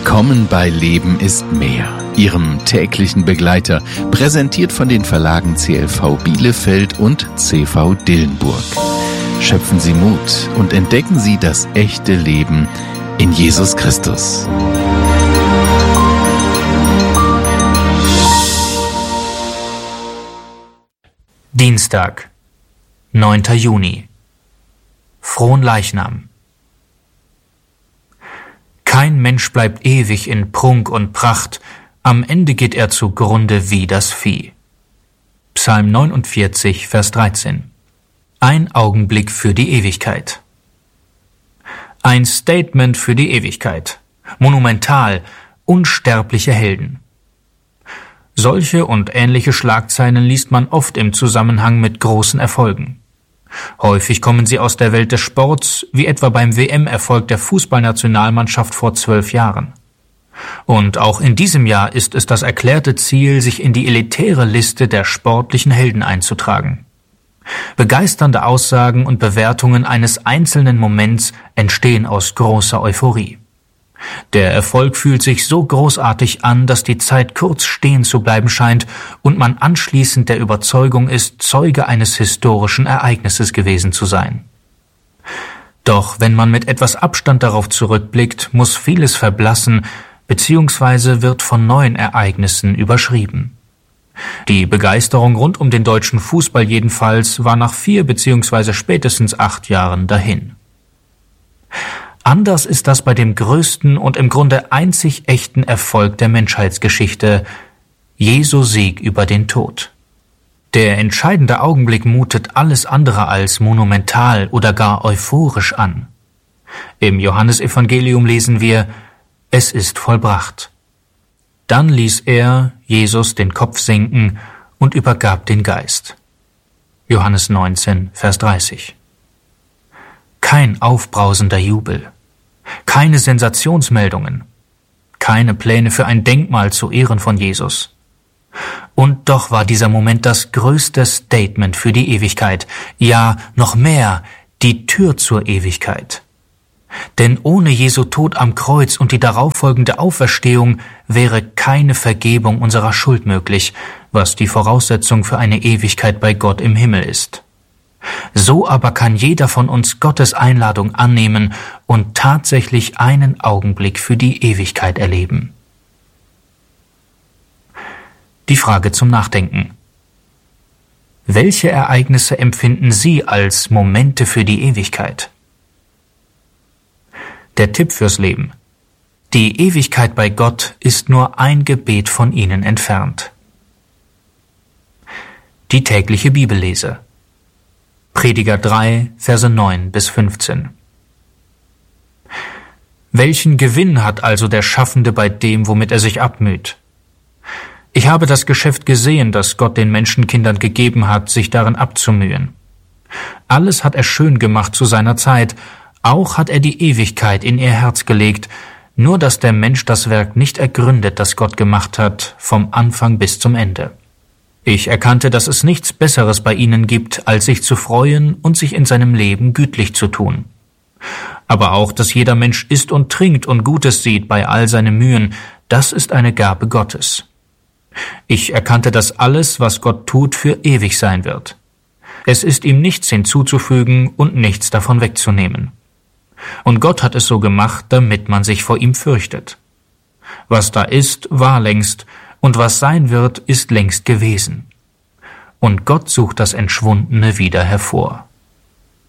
Willkommen bei Leben ist mehr, Ihrem täglichen Begleiter, präsentiert von den Verlagen CLV Bielefeld und CV Dillenburg. Schöpfen Sie Mut und entdecken Sie das echte Leben in Jesus Christus. Dienstag, 9. Juni. Fronleichnam. Kein Mensch bleibt ewig in Prunk und Pracht, am Ende geht er zugrunde wie das Vieh. Psalm 49, Vers 13. Ein Augenblick für die Ewigkeit. Ein Statement für die Ewigkeit. Monumental, unsterbliche Helden. Solche und ähnliche Schlagzeilen liest man oft im Zusammenhang mit großen Erfolgen. Häufig kommen sie aus der Welt des Sports, wie etwa beim WM-Erfolg der Fußballnationalmannschaft vor 12 Jahren. Und auch in diesem Jahr ist es das erklärte Ziel, sich in die elitäre Liste der sportlichen Helden einzutragen. Begeisternde Aussagen und Bewertungen eines einzelnen Moments entstehen aus großer Euphorie. Der Erfolg fühlt sich so großartig an, dass die Zeit kurz stehen zu bleiben scheint und man anschließend der Überzeugung ist, Zeuge eines historischen Ereignisses gewesen zu sein. Doch wenn man mit etwas Abstand darauf zurückblickt, muss vieles verblassen bzw. wird von neuen Ereignissen überschrieben. Die Begeisterung rund um den deutschen Fußball jedenfalls war nach 4 bzw. spätestens 8 Jahren dahin. Anders ist das bei dem größten und im Grunde einzig echten Erfolg der Menschheitsgeschichte, Jesu Sieg über den Tod. Der entscheidende Augenblick mutet alles andere als monumental oder gar euphorisch an. Im Johannesevangelium lesen wir: Es ist vollbracht. Dann ließ er, Jesus, den Kopf sinken und übergab den Geist. Johannes 19, Vers 30. Kein aufbrausender Jubel, keine Sensationsmeldungen, keine Pläne für ein Denkmal zu Ehren von Jesus. Und doch war dieser Moment das größte Statement für die Ewigkeit, ja, noch mehr, die Tür zur Ewigkeit. Denn ohne Jesu Tod am Kreuz und die darauffolgende Auferstehung wäre keine Vergebung unserer Schuld möglich, was die Voraussetzung für eine Ewigkeit bei Gott im Himmel ist. So aber kann jeder von uns Gottes Einladung annehmen und tatsächlich einen Augenblick für die Ewigkeit erleben. Die Frage zum Nachdenken: Welche Ereignisse empfinden Sie als Momente für die Ewigkeit? Der Tipp fürs Leben: Die Ewigkeit bei Gott ist nur ein Gebet von Ihnen entfernt. Die tägliche Bibellese. Prediger 3, Verse 9 bis 15. Welchen Gewinn hat also der Schaffende bei dem, womit er sich abmüht? Ich habe das Geschäft gesehen, das Gott den Menschenkindern gegeben hat, sich darin abzumühen. Alles hat er schön gemacht zu seiner Zeit, auch hat er die Ewigkeit in ihr Herz gelegt, nur dass der Mensch das Werk nicht ergründet, das Gott gemacht hat, vom Anfang bis zum Ende. Ich erkannte, dass es nichts Besseres bei ihnen gibt, als sich zu freuen und sich in seinem Leben gütlich zu tun. Aber auch, dass jeder Mensch isst und trinkt und Gutes sieht bei all seinen Mühen, das ist eine Gabe Gottes. Ich erkannte, dass alles, was Gott tut, für ewig sein wird. Es ist ihm nichts hinzuzufügen und nichts davon wegzunehmen. Und Gott hat es so gemacht, damit man sich vor ihm fürchtet. Was da ist, war längst, und was sein wird, ist längst gewesen. Und Gott sucht das Entschwundene wieder hervor.